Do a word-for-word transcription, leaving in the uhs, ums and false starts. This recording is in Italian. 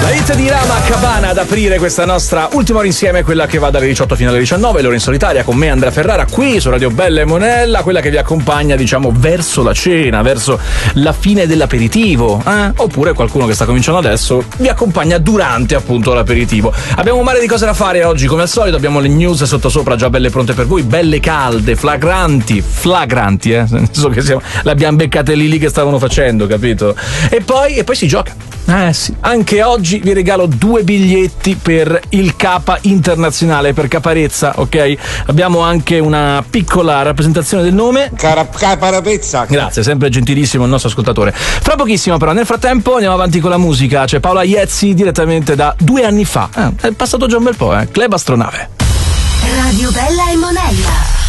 Hit di Rama Cabana ad aprire questa nostra ultima ora insieme, quella che va dalle diciotto fino alle diciannove, l'ora in solitaria con me Andrea Ferrara qui su Radio Bella e Monella, quella che vi accompagna diciamo verso la cena, verso la fine dell'aperitivo, eh? Oppure qualcuno che sta cominciando adesso vi accompagna durante appunto l'aperitivo. Abbiamo un mare di cose da fare oggi come al solito, abbiamo le news sottosopra già belle pronte per voi, belle calde, flagranti, flagranti eh, nel senso che siamo, le abbiamo beccate lì lì che stavano facendo, capito? E poi, e poi si gioca. Eh sì, anche oggi vi regalo due biglietti per il Capa internazionale per Caparezza, ok? Abbiamo anche una piccola rappresentazione del nome. Cara, Caparezza. Grazie, sempre gentilissimo il nostro ascoltatore. Fra pochissimo però, nel frattempo andiamo avanti con la musica. C'è Paola Iezzi direttamente da due anni fa. Eh, è passato già un bel po', eh. Club Astronave. Radio Bella e Monella.